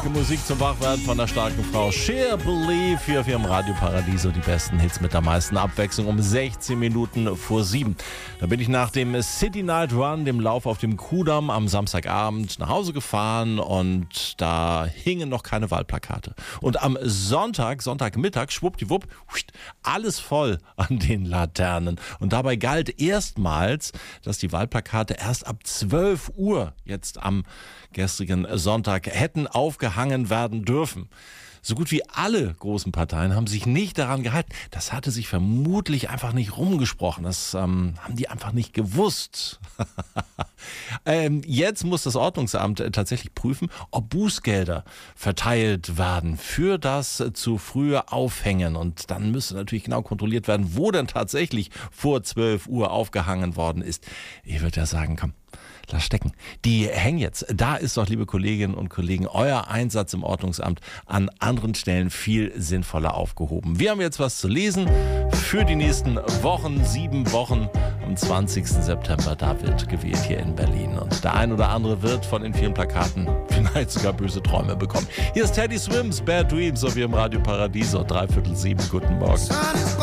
Musik zum Wachwerden von der starken Frau. Sheer Believe hier auf ihrem Radio Paradiso. Die besten Hits mit der meisten Abwechslung um 16 Minuten vor 7. Da bin ich nach dem City Night Run, dem Lauf auf dem Kudamm am Samstagabend nach Hause gefahren und da hingen noch keine Wahlplakate. Und am Sonntagmittag, schwuppdiwupp, alles voll an den Laternen. Und dabei galt erstmals, dass die Wahlplakate erst ab 12 Uhr jetzt am gestrigen Sonntag hätten aufgehangen werden dürfen. So gut wie alle großen Parteien haben sich nicht daran gehalten. Das hatte sich vermutlich einfach nicht rumgesprochen. Das haben die einfach nicht gewusst. Jetzt muss das Ordnungsamt tatsächlich prüfen, ob Bußgelder verteilt werden für das zu frühe Aufhängen. Und dann müsste natürlich genau kontrolliert werden, wo denn tatsächlich vor 12 Uhr aufgehangen worden ist. Ich würde ja sagen, komm, lass stecken. Die hängen jetzt. Da ist doch, liebe Kolleginnen und Kollegen, euer Einsatz im Ordnungsamt an anderen Stellen viel sinnvoller aufgehoben. Wir haben jetzt was zu lesen für die nächsten Wochen, 7 Wochen. Am 20. September, da wird gewählt hier in Berlin. Und der ein oder andere wird von den vielen Plakaten vielleicht sogar böse Träume bekommen. Hier ist Teddy Swims, Bad Dreams auf ihrem Radio Paradiso. 6:45. Guten Morgen.